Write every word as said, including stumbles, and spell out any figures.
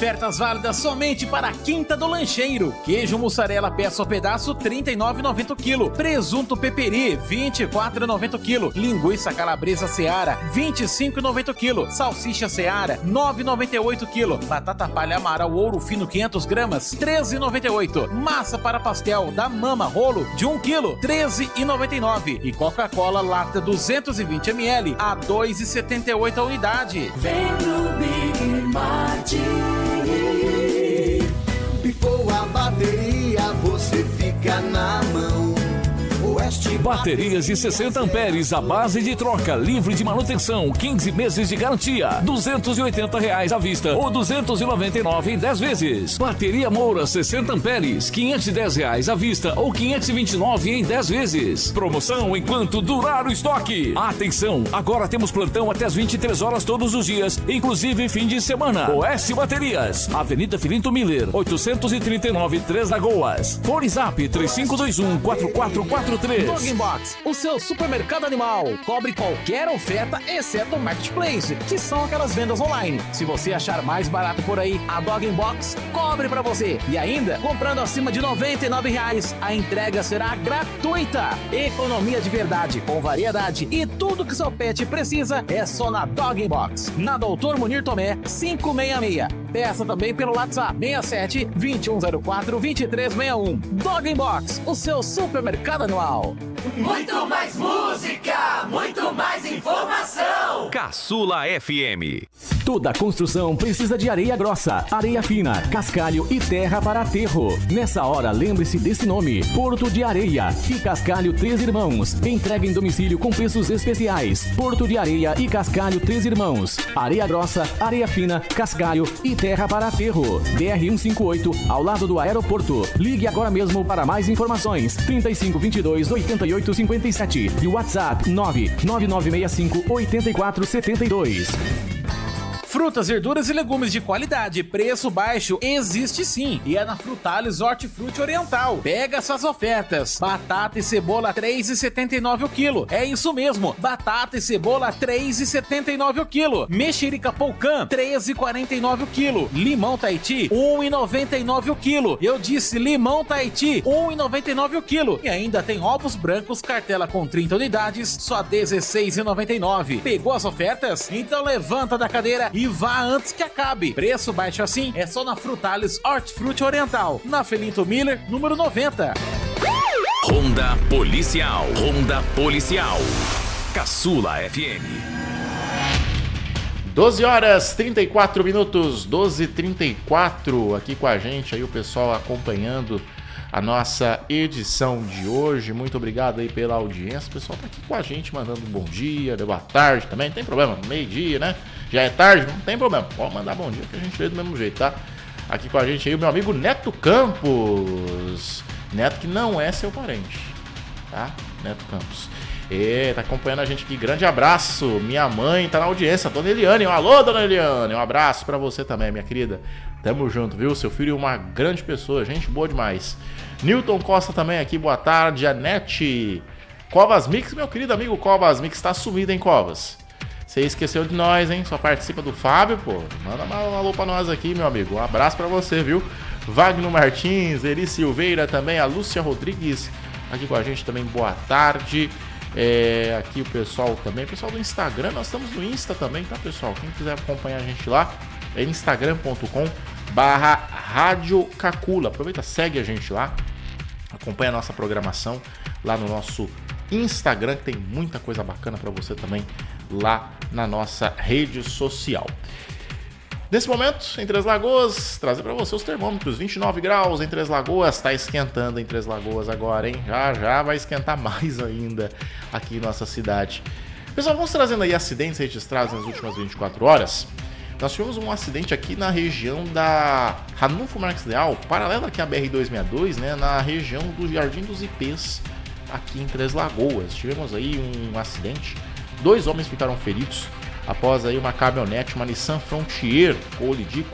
Ofertas válidas somente para a Quinta do Lancheiro. Queijo mussarela peça ou pedaço trinta e nove reais e noventa centavos o quilo. Presunto peperi vinte e quatro reais e noventa centavos o quilo. Linguiça calabresa Seara vinte e cinco reais e noventa centavos o quilo. Salsicha Seara nove reais e noventa e oito centavos o quilo. Batata palha Amaral Ouro Fino quinhentas gramas treze reais e noventa e oito centavos. Massa para pastel da Mama Rolo de um quilo treze reais e noventa e nove centavos. E Coca-Cola lata duzentos e vinte mililitros a dois reais e setenta e oito centavos a unidade. Vem pro Big Mart. Pifou a bateria, você fica na mão. Oeste Baterias de sessenta amperes à base de troca, livre de manutenção, quinze meses de garantia, duzentos e oitenta reais à vista ou duzentos e noventa e nove em dez vezes. Bateria Moura sessenta amperes, quinhentos e dez reais à vista ou quinhentos e vinte e nove em dez vezes. Promoção enquanto durar o estoque. Atenção, agora temos plantão até as vinte e três horas todos os dias, inclusive fim de semana. Oeste Baterias, Avenida Filinto Miller, oitocentos e trinta e nove, Três Lagoas. Fone Zap três cinco dois um, quatro quatro quatro três. Dog Box, o seu supermercado animal. Cobre qualquer oferta, exceto o Marketplace, que são aquelas vendas online. Se você achar mais barato por aí, a Dog Box cobre pra você. E ainda, comprando acima de noventa e nove reais, a entrega será gratuita. Economia de verdade, com variedade e tudo que seu pet precisa é só na Dog Box. Na Doutor Munir Tomé, quinhentos e sessenta e seis. Peça também pelo WhatsApp seis sete, dois um zero quatro, dois três seis um. Dog Box, o seu supermercado anual. Muito mais música, muito mais informação. Caçula F M. Toda construção precisa de areia grossa, areia fina, cascalho e terra para aterro. Nessa hora, lembre-se desse nome: Porto de Areia e Cascalho Três Irmãos. Entrega em domicílio com preços especiais. Porto de Areia e Cascalho Três Irmãos. Areia grossa, areia fina, cascalho e terra para aterro. D R cento e cinquenta e oito, ao lado do aeroporto. Ligue agora mesmo para mais informações. trinta e cinco, vinte e dois, oitenta e oito, cinquenta e sete e WhatsApp nove nove nove seis cinco, oito quatro sete dois. Frutas, verduras e legumes de qualidade, preço baixo, existe sim. E é na Frutales Hortifruti Oriental. Pega essas ofertas. Batata e cebola três reais e setenta e nove centavos o quilo. É isso mesmo. Batata e cebola três reais e setenta e nove centavos o quilo. Mexerica Polcã três reais e quarenta e nove centavos o quilo. Limão Tahiti um real e noventa e nove centavos o quilo. Eu disse limão Tahiti um real e noventa e nove centavos o quilo. E ainda tem ovos brancos cartela com trinta unidades, só dezesseis reais e noventa e nove centavos. Pegou as ofertas? Então levanta da cadeira e vá antes que acabe. Preço baixo assim é só na Frutales Hortifruti Oriental, na Felinto Miller, número noventa. Ronda Policial. Ronda Policial. Caçula F M. doze horas trinta e quatro minutos, doze e trinta e quatro, aqui com a gente aí o pessoal acompanhando a nossa edição de hoje. Muito obrigado aí pela audiência. O pessoal tá aqui com a gente mandando um bom dia, boa tarde também, não tem problema, meio-dia, né? Já é tarde, não tem problema. Pode mandar bom dia que a gente lê do mesmo jeito, tá? Aqui com a gente aí o meu amigo Neto Campos. Neto que não é seu parente, tá? Neto Campos. E tá acompanhando a gente aqui. Grande abraço. Minha mãe tá na audiência, Dona Eliane. Um alô, Dona Eliane. Um abraço pra você também, minha querida. Tamo junto, viu? Seu filho é uma grande pessoa, gente boa demais. Newton Costa também aqui, boa tarde. Anete Covas Mix, meu querido amigo Covas Mix, tá sumido, hein, Covas? Você esqueceu de nós, hein? Só participa do Fábio, pô. Manda um alô pra nós aqui, meu amigo. Um abraço pra você, viu? Wagner Martins, Eri Silveira também, a Lúcia Rodrigues aqui com a gente também, boa tarde. É, aqui o pessoal também, pessoal do Instagram, nós estamos no Insta também, tá, pessoal? Quem quiser acompanhar a gente lá, é instagram ponto com barra Rádio Cacula. Aproveita, segue a gente lá, acompanha a nossa programação lá no nosso Instagram, que tem muita coisa bacana para você também lá na nossa rede social. Nesse momento, em Três Lagoas, trazer para você os termômetros, vinte e nove graus em Três Lagoas, tá esquentando em Três Lagoas agora, hein? Já, já vai esquentar mais ainda aqui em nossa cidade. Pessoal, vamos trazendo aí acidentes registrados nas últimas vinte e quatro horas. Nós tivemos um acidente aqui na região da Ranulfo Marques Leal, paralela aqui à B R duzentos e sessenta e dois, né? Na região do Jardim dos Ipês, aqui em Três Lagoas. Tivemos aí um acidente, dois homens ficaram feridos após aí uma caminhonete, uma Nissan Frontier Colidir